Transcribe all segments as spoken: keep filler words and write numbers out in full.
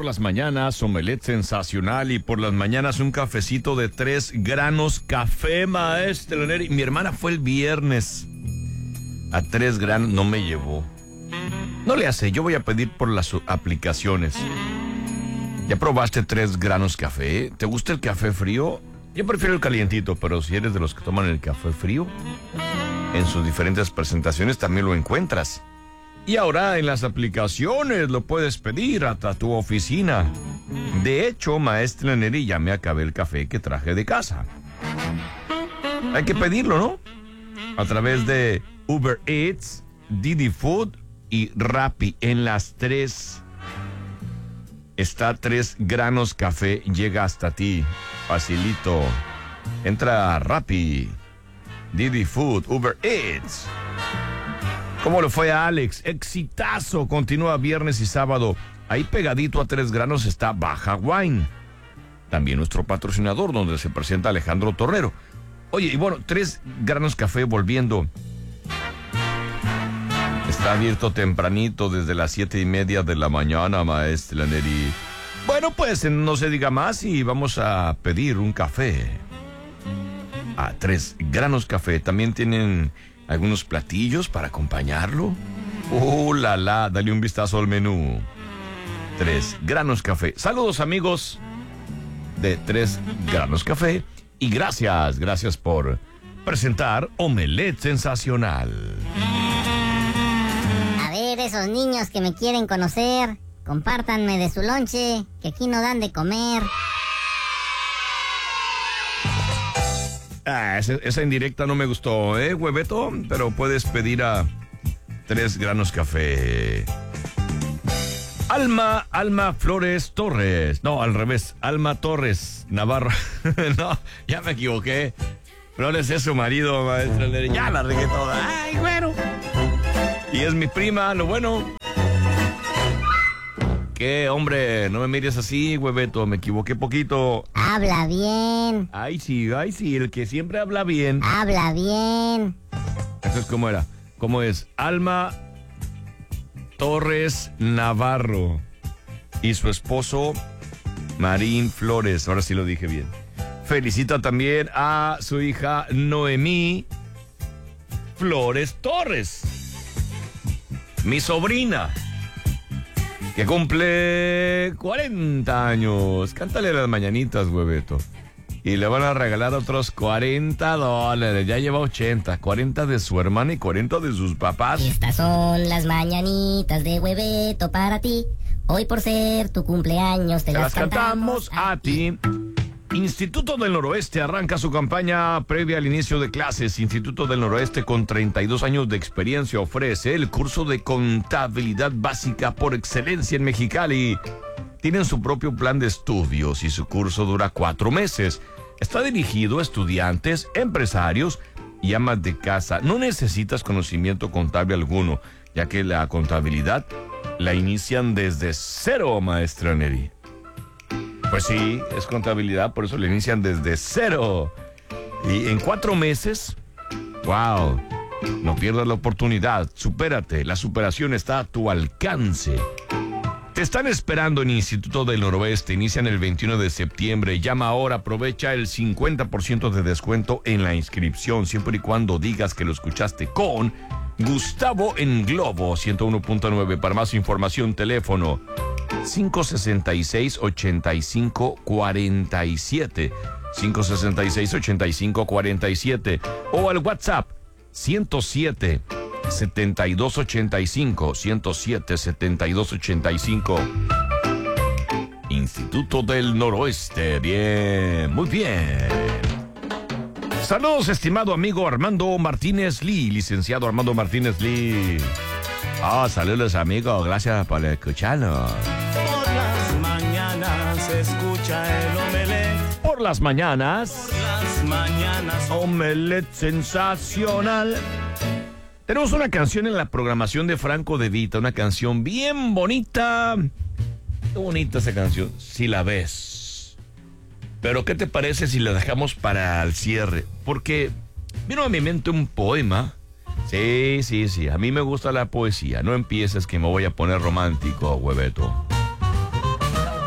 por las mañanas, omelette sensacional, y por las mañanas un cafecito de tres granos café, maestro Neri. Mi hermana fue el viernes a tres granos, no me llevó. No le hace, yo voy a pedir por las aplicaciones. ¿Ya probaste tres granos café? ¿Te gusta el café frío? Yo prefiero el calientito, pero si eres de los que toman el café frío, en sus diferentes presentaciones también lo encuentras. Y ahora en las aplicaciones lo puedes pedir hasta tu oficina. De hecho, maestra Neri, ya me acabé el café que traje de casa. Hay que pedirlo, ¿no? A través de Uber Eats, Didi Food y Rappi. En las tres está tres granos café, llega hasta ti. Facilito. Entra a Rappi, Didi Food, Uber Eats. ¿Cómo le fue a Alex? Exitazo. Continúa viernes y sábado. Ahí pegadito a tres granos está Baja Wine. También nuestro patrocinador, donde se presenta Alejandro Torrero. Oye, y bueno, tres granos café volviendo. Está abierto tempranito desde las siete y media de la mañana, maestra Neri. Bueno, pues no se diga más y vamos a pedir un café. A tres granos café. También tienen algunos platillos para acompañarlo. ¡Oh, la, la! Dale un vistazo al menú. Tres granos café. Saludos, amigos de Tres Granos Café. Y gracias, gracias por presentar Omelette Sensacional. A ver, esos niños que me quieren conocer, compártanme de su lonche, que aquí no dan de comer. Ah, esa, esa indirecta no me gustó, ¿eh, hueveto? Pero puedes pedir a Tres Granos Café. Alma, Alma Flores Torres. No, al revés. Alma Torres Navarro. No, ya me equivoqué. Flores es su marido, maestra. Ya la regué toda. Ay, bueno. Y es mi prima, lo bueno. ¿Qué, hombre? No me mires así, hueveto. Me equivoqué poquito. Habla bien. Ay, sí, ay, sí. El que siempre habla bien. Habla bien. Entonces, ¿cómo era? ¿Cómo es? Alma Torres Navarro y su esposo Marín Flores. Ahora sí lo dije bien. Felicita también a su hija Noemí Flores Torres, mi sobrina, que cumple cuarenta años. Cántale las mañanitas, hueveto. Y le van a regalar otros cuarenta dólares. Ya lleva ochenta. cuarenta de su hermana y cuarenta de sus papás. Estas son las mañanitas de Hueveto para ti. Hoy por ser tu cumpleaños te, te las, las cantamos, cantamos a ti. Instituto del Noroeste arranca su campaña previa al inicio de clases. Instituto del Noroeste, con treinta y dos años de experiencia, ofrece el curso de contabilidad básica por excelencia en Mexicali. Tienen su propio plan de estudios y su curso dura cuatro meses. Está dirigido a estudiantes, empresarios y amas de casa. No necesitas conocimiento contable alguno, ya que la contabilidad la inician desde cero, maestra Neri. Pues sí, es contabilidad, por eso la inician desde cero. Y en cuatro meses, wow, no pierdas la oportunidad, supérate, la superación está a tu alcance. Te están esperando en Instituto del Noroeste. Inician el veintiuno de septiembre. Llama ahora, aprovecha el cincuenta por ciento de descuento en la inscripción, siempre y cuando digas que lo escuchaste con Gustavo en Globo ciento uno punto nueve. Para más información, teléfono cinco seis seis, ocho cinco cuatro siete. cinco seis seis, ocho cinco cuatro siete. O al WhatsApp ciento siete, setenta y dos ochenta y cinco, ciento siete, setenta y dos ochenta y cinco. Instituto del Noroeste. Bien, muy bien. Saludos, estimado amigo Armando Martínez Lee, licenciado Armando Martínez Lee. Ah, oh, saludos, amigo, gracias por escucharnos. Por las mañanas se escucha el omelette. Por las mañanas. Por las mañanas. Omelette sensacional. Tenemos una canción en la programación de Franco De Vita, una canción bien bonita. Qué bonita esa canción, si la ves. Pero ¿qué te parece si la dejamos para el cierre? Porque vino a mi mente un poema. Sí, sí, sí, a mí me gusta la poesía. No empieces que me voy a poner romántico, hueveto.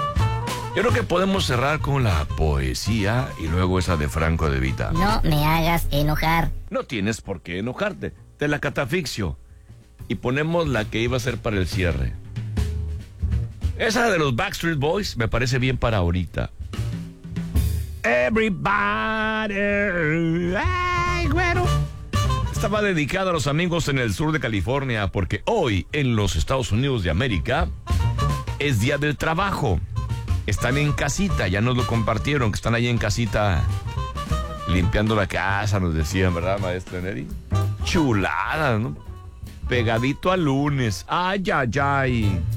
Yo creo que podemos cerrar con la poesía y luego esa de Franco De Vita. No me hagas enojar. No tienes por qué enojarte. Te la catafixio. Y ponemos la que iba a ser para el cierre. Esa de los Backstreet Boys me parece bien para ahorita. Everybody. Ay, güero. Estaba dedicada a los amigos en el sur de California porque hoy en los Estados Unidos de América es Día del Trabajo. Están en casita, ya nos lo compartieron, que están ahí en casita limpiando la casa, nos decían, ¿verdad, maestra Neri? Chulada, ¿no? Pegadito al lunes. Ay, ay, ay.